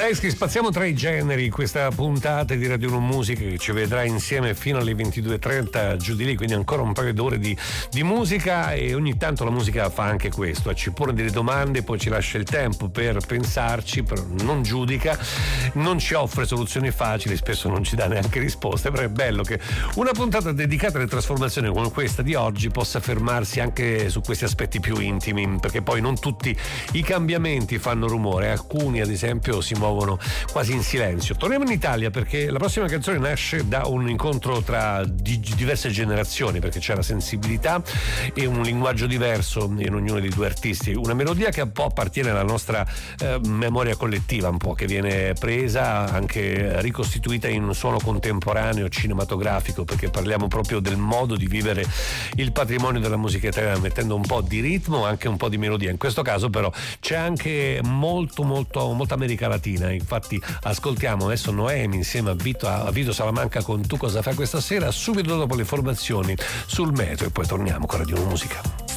Tedeschi, spaziamo tra i generi, questa puntata di Radio 1 Musica che ci vedrà insieme fino alle 22:30 giù di lì, quindi ancora un paio d'ore di musica, e ogni tanto la musica fa anche questo, ci pone delle domande, poi ci lascia il tempo per pensarci, però non giudica, non ci offre soluzioni facili, spesso non ci dà neanche risposte, però è bello che una puntata dedicata alle trasformazioni come questa di oggi possa fermarsi anche su questi aspetti più intimi, perché poi non tutti i cambiamenti fanno rumore, alcuni ad esempio si muovono quasi in silenzio. Torniamo in Italia perché la prossima canzone nasce da un incontro tra diverse generazioni, perché c'è la sensibilità e un linguaggio diverso in ognuno dei due artisti, una melodia che un po' appartiene alla nostra memoria collettiva, un po' che viene presa, anche ricostituita in un suono contemporaneo cinematografico, perché parliamo proprio del modo di vivere il patrimonio della musica italiana, mettendo un po' di ritmo, anche un po' di melodia. In questo caso però c'è anche molta America Latina, infatti ascoltiamo adesso Noemi insieme a Vito Salamanca con Tu cosa fai questa sera, subito dopo le informazioni sul meteo, e poi torniamo con Radio Musica.